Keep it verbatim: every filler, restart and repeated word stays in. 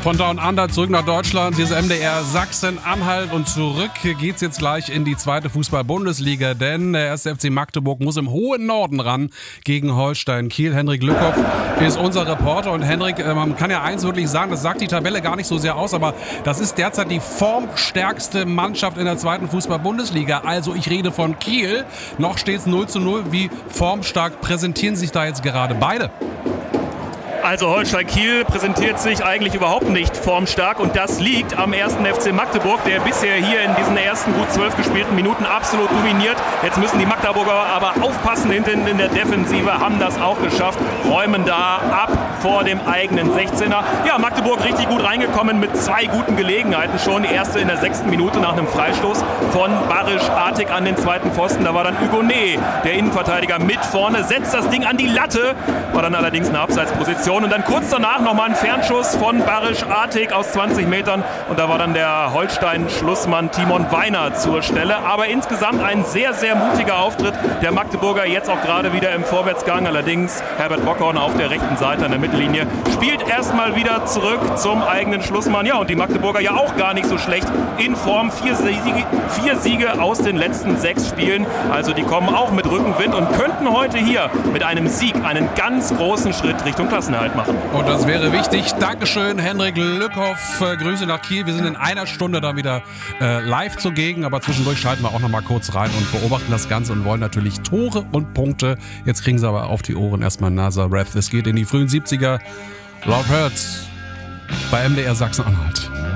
Von Down Under zurück nach Deutschland, hier ist M D R Sachsen-Anhalt und zurück geht's jetzt gleich in die zweite Fußball-Bundesliga, denn der erste F C Magdeburg muss im hohen Norden ran gegen Holstein Kiel. Henrik Lückhoff ist unser Reporter und Henrik, man kann ja eins wirklich sagen, das sagt die Tabelle gar nicht so sehr aus, aber das ist derzeit die formstärkste Mannschaft in der zweiten Fußball-Bundesliga. Also ich rede von Kiel, noch steht's null zu null. Wie formstark präsentieren sich da jetzt gerade beide? Also Holstein Kiel präsentiert sich eigentlich überhaupt nicht formstark und das liegt am ersten F C Magdeburg, der bisher hier in diesen ersten gut zwölf gespielten Minuten absolut dominiert. Jetzt müssen die Magdeburger aber aufpassen hinten in der Defensive, haben das auch geschafft, räumen da ab vor dem eigenen sechzehner. Ja, Magdeburg richtig gut reingekommen mit zwei guten Gelegenheiten schon. Die erste in der sechsten Minute nach einem Freistoß von Barisch Artig an den zweiten Pfosten. Da war dann Hugonet, der Innenverteidiger, mit vorne, setzt das Ding an die Latte, war dann allerdings eine Abseitsposition. Und dann kurz danach nochmal ein Fernschuss von Barisch Artig aus zwanzig Metern. Und da war dann der Holstein-Schlussmann Timon Weiner zur Stelle. Aber insgesamt ein sehr, sehr mutiger Auftritt der Magdeburger. Jetzt auch gerade wieder im Vorwärtsgang. Allerdings Herbert Bockhorn auf der rechten Seite an der Mittellinie spielt erstmal wieder zurück zum eigenen Schlussmann. Ja, und die Magdeburger ja auch gar nicht so schlecht in Form. Vier Siege, vier Siege aus den letzten sechs Spielen. Also die kommen auch mit Rückenwind und könnten heute hier mit einem Sieg einen ganz großen Schritt Richtung Klassenerhalt machen. Und das wäre wichtig. Dankeschön, Henrik Lückhoff. Äh, Grüße nach Kiel. Wir sind in einer Stunde dann wieder äh, live zugegen, aber zwischendurch schalten wir auch noch mal kurz rein und beobachten das Ganze und wollen natürlich Tore und Punkte. Jetzt kriegen sie aber auf die Ohren erstmal Nazareth. Es geht in die frühen siebziger. Love Hurts bei M D R Sachsen-Anhalt.